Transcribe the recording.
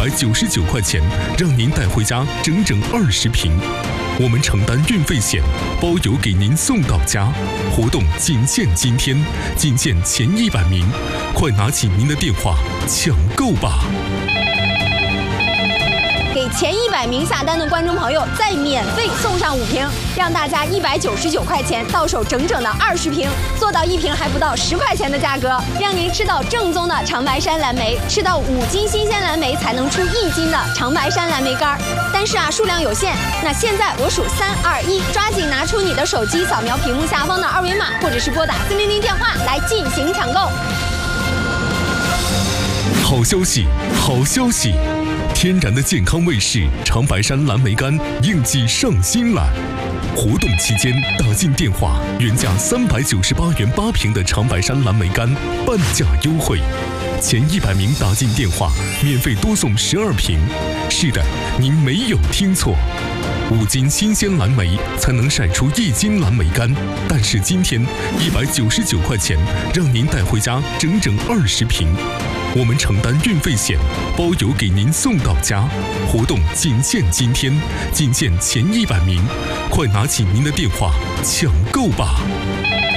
199块钱，让您带回家整整20瓶。我们承担运费险，包邮给您送到家。活动仅限今天，仅限前100名，快拿起您的电话抢购吧！ 给前100名下单的观众朋友再免费送上5瓶，让大家199块钱到手整整的20瓶，做到1瓶还不到10块钱的价格，让您吃到正宗的长白山蓝莓，吃到5斤新鲜蓝莓才能出1斤的长白山蓝莓干。但是数量有限，那现在我数3、2、1，抓紧拿出你的手机，扫描屏幕下方的2维码，或者是拨打400电话来进行抢购。 好消息，好消息！天然的健康卫士长白山蓝莓干应季上新了。活动期间打进电话，原价398元8瓶的长白山蓝莓干半价优惠，前100名打进电话免费多送12瓶。是的，您没有听错，5斤新鲜蓝莓才能晒出1斤蓝莓干，但是今天199块钱，让您带回家整整20瓶。我们承担运费险，包邮给您送到家。活动仅限今天，仅限前100名，快拿起您的电话抢购吧！